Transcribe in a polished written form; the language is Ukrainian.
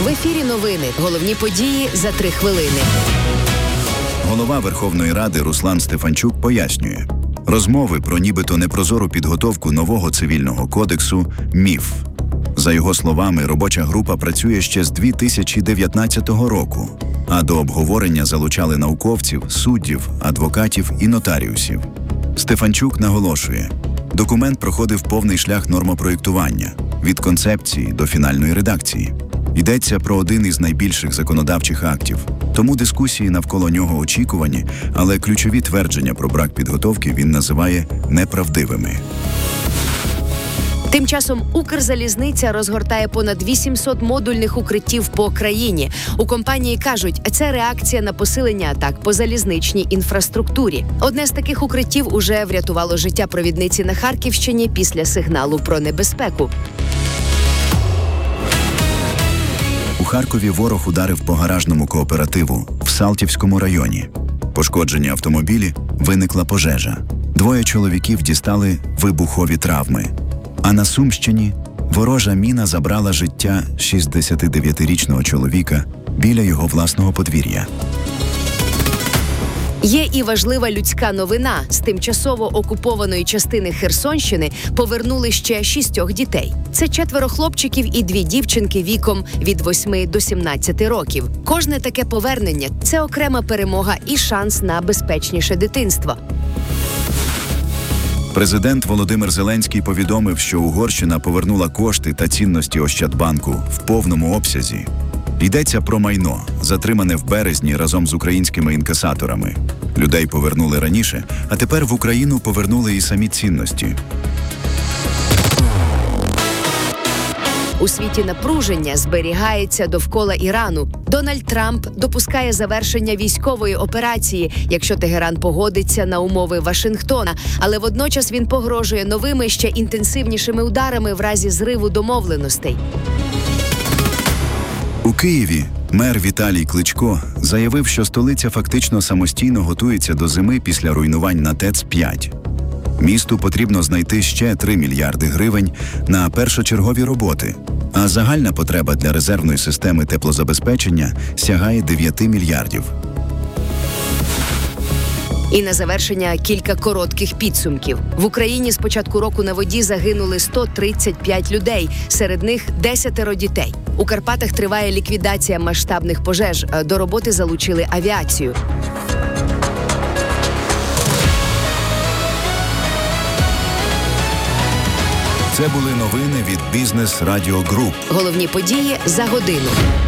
В ефірі новини. Головні події за 3 хвилини. Голова Верховної Ради Руслан Стефанчук пояснює. Розмови про нібито непрозору підготовку нового цивільного кодексу – міф. За його словами, робоча група працює ще з 2019 року, а до обговорення залучали науковців, суддів, адвокатів і нотаріусів. Стефанчук наголошує, документ проходив повний шлях нормопроєктування – від концепції до фінальної редакції. Йдеться про один із найбільших законодавчих актів, тому дискусії навколо нього очікувані, але ключові твердження про брак підготовки він називає неправдивими. Тим часом Укрзалізниця розгортає понад 800 модульних укриттів по країні. У компанії кажуть, це реакція на посилення атак по залізничній інфраструктурі. Одне з таких укриттів уже врятувало життя провідниці на Харківщині після сигналу про небезпеку. У Харкові ворог ударив по гаражному кооперативу в Салтівському районі. Пошкоджені автомобілі, виникла пожежа. 2 чоловіків дістали вибухові травми. А на Сумщині ворожа міна забрала життя 69-річного чоловіка біля його власного подвір'я. Є і важлива людська новина. З тимчасово окупованої частини Херсонщини повернули ще 6 дітей. Це 4 хлопчиків і 2 дівчинки віком від 8 до 17 років. Кожне таке повернення – це окрема перемога і шанс на безпечніше дитинство. Президент Володимир Зеленський повідомив, що Угорщина повернула кошти та цінності Ощадбанку в повному обсязі. Йдеться про майно, затримане в березні разом з українськими інкасаторами. Людей повернули раніше, а тепер в Україну повернули і самі цінності. У світі напруження зберігається довкола Ірану. Дональд Трамп допускає завершення військової операції, якщо Тегеран погодиться на умови Вашингтона. Але водночас він погрожує новими, ще інтенсивнішими ударами в разі зриву домовленостей. У Києві мер Віталій Кличко заявив, що столиця фактично самостійно готується до зими після руйнувань на ТЕЦ-5. Місту потрібно знайти ще 3 мільярди гривень на першочергові роботи, а загальна потреба для резервної системи теплозабезпечення сягає 9 мільярдів. І на завершення кілька коротких підсумків. В Україні з початку року на воді загинули 135 людей, серед них 10 дітей. У Карпатах триває ліквідація масштабних пожеж, до роботи залучили авіацію. Це були новини від Бізнес Радіо Груп. Головні події за годину.